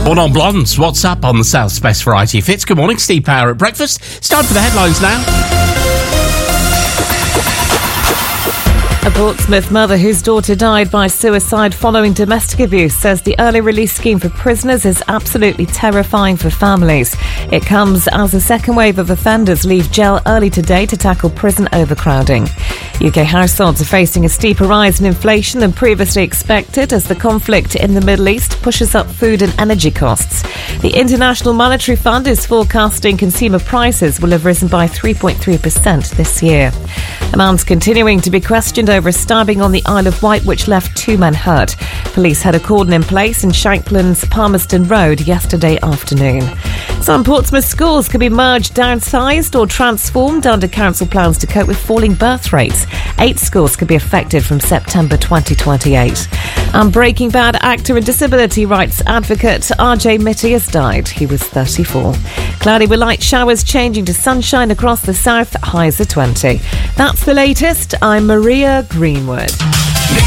Born on Blondes, what's up on the South's Best Variety of Hits? Good morning, Steve Power at breakfast. It's time for the headlines now. A Portsmouth mother whose daughter died by suicide following domestic abuse says the early release scheme for prisoners is absolutely terrifying for families. It comes as a second wave of offenders leave jail early today to tackle prison overcrowding. UK households are facing a steeper rise in inflation than previously expected as the conflict in the Middle East pushes up food and energy costs. The International Monetary Fund is forecasting consumer prices will have risen by 3.3% this year. A man's continuing to be questioned over a stabbing on the Isle of Wight which left 2 men hurt. Police had a cordon in place in Shankland's Palmerston Road yesterday afternoon. Some Portsmouth schools could be merged, downsized or transformed under council plans to cope with falling birth rates. 8 schools could be affected from September 2028. And Breaking Bad actor and disability rights advocate RJ Mitty has died. He was 34. Cloudy with light showers changing to sunshine across the south, highs are 20. That's the latest. I'm Maria Greenwood.